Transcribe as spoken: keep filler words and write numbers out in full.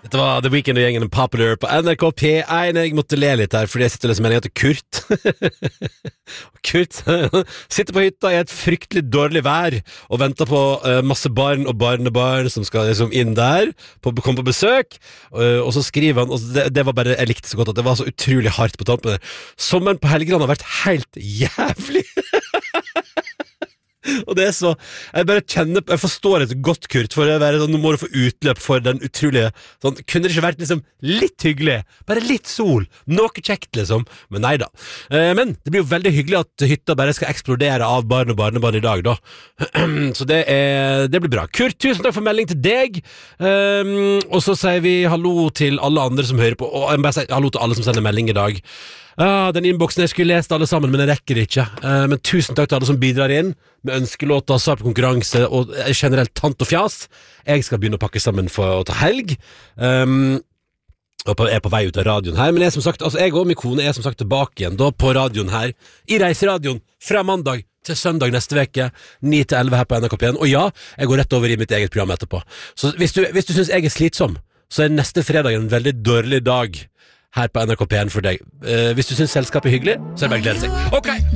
Dette var The Weeknd og gjengen Popular på N R K P én. Jeg måtte le litt her, fordi jeg sitter og leser meldingen til Kurt. Kurt sitter på hytta i et fryktelig dårlig vær og venter på uh, masse barn og barnebarn som skal liksom inn der, på, komme på besøk. Uh, og så skriver han, og det, det var bare, jeg likte så godt at det var så utrolig hardt på tampen. Sommeren på Helgeland har vært helt jævlig. Og det er så jeg bare kjenner jeg forstår det godt, Kurt, for det være sånn, nå må du få utløp for den utrolige sånn, kunne det ikke vært liksom litt hyggelig, bare litt sol, noe kjekt liksom, men nei da eh, men det blir jo veldig hyggelig at hytta bare skal eksplodere av barn og barnebarn i dag da. Så det, er, det blir bra. Kurt, tusen takk for melding til deg, um, og så sier vi hallo til alle andre som hører på, og jeg bare sier hallo til alle som sender melding i dag. Ah, den innboksen jeg skulle lest alle sammen, men jeg rekker det ikke. Uh, men tusen takk til alle som bidrar inn med ønskelåter, svar på konkurranse og generelt tant og fjas. Jeg skal begynne å pakke sammen for å ta helg. Um, og på, er på vei ut av radioen her. Men jeg, som sagt, altså jeg og min kone er som sagt tilbake igjen da på radioen her, i Reiseradioen, fra mandag til søndag neste veke, ni til elleve her på N R K P én. Og ja, jeg går rett over i mitt eget program etterpå. Så hvis du, hvis du synes jeg er slitsom, så er neste fredag en veldig dårlig dag her på N R K P én for deg. Uh, hvis du synes selskapet er hyggelig, så er det bare å glede seg. Ok!